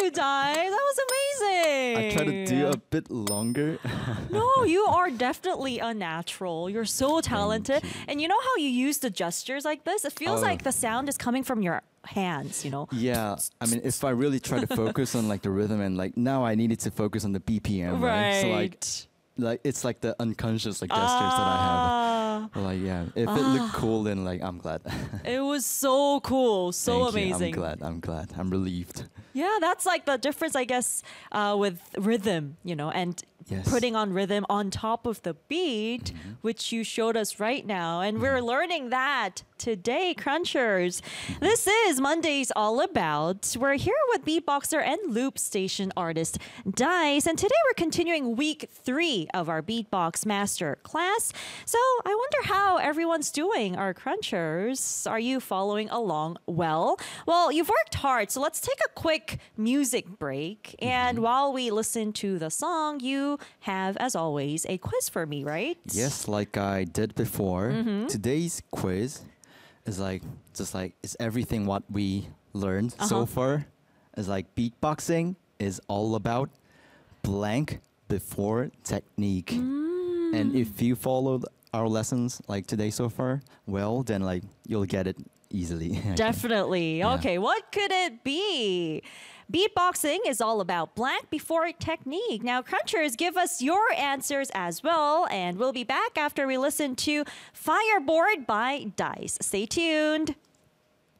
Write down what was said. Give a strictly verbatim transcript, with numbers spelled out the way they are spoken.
you, Dai. That was amazing. I try to do a bit longer. No, you are definitely a natural. You're so talented. you. And you know how you use the gestures like this? It feels Oh. like the sound is coming from your hands, you know? Yeah, I mean, if I really try to focus on like the rhythm and like now I needed to focus on the B P M, right? So like, like it's like the unconscious like gestures that I Ah, have. But, like yeah, if it looked cool, then like I'm glad. it was so cool, so Thank you. amazing. I'm glad. I'm glad. I'm relieved. Yeah, that's like the difference, I guess, uh, with rhythm, you know, and Yes. putting on rhythm on top of the beat, Mm-hmm. which you showed us right now. And we're learning that today, Crunchers. This is Mondays All About. We're here with beatboxer and loop station artist Dice. And today we're continuing week three of our Beatbox Master class. So I wonder how everyone's doing, our Crunchers. Are you following along well? Well, you've worked hard, so let's take a quick music break. And while we listen to the song, you have, as always, a quiz for me, right? Yes, like I did before. Mm-hmm. Today's quiz is like just like it's everything what we learned Uh-huh. so far. Is like beatboxing is all about blank before technique. Mm. And if you followed our lessons like today so far, well then like you'll get it easily. Definitely. Yeah. Okay, what could it be? Beatboxing is all about blank before technique. Now, Crunchers, give us your answers as well, and we'll be back after we listen to Fireboard by Dice. Stay tuned.